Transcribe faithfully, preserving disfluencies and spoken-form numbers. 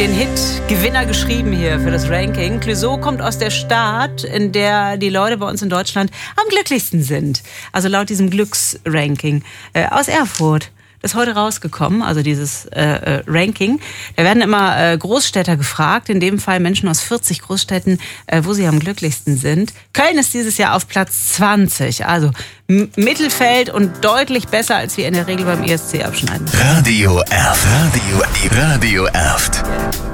den Hit-Gewinner geschrieben hier für das Ranking. Clouseau kommt aus der Stadt, in der die Leute bei uns in Deutschland am glücklichsten sind. Also laut diesem Glücksranking. Äh, aus Erfurt. Das ist heute rausgekommen, also dieses äh, äh, Ranking. Da werden immer äh, Großstädter gefragt, in dem Fall Menschen aus vierzig Großstädten, äh, wo sie am glücklichsten sind. Köln ist dieses Jahr auf Platz zwanzig, also M- Mittelfeld und deutlich besser, als wir in der Regel beim E S C abschneiden. Radio Erft. Radio, Radio Erft.